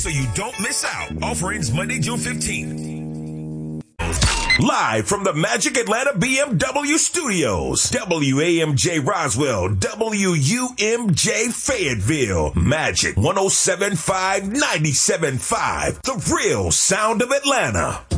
so you don't miss out. Offer ends Monday, June 15th. Live from the Magic Atlanta BMW Studios, WAMJ Roswell, WUMJ Fayetteville, Magic 107.5, 97.5, the real sound of Atlanta.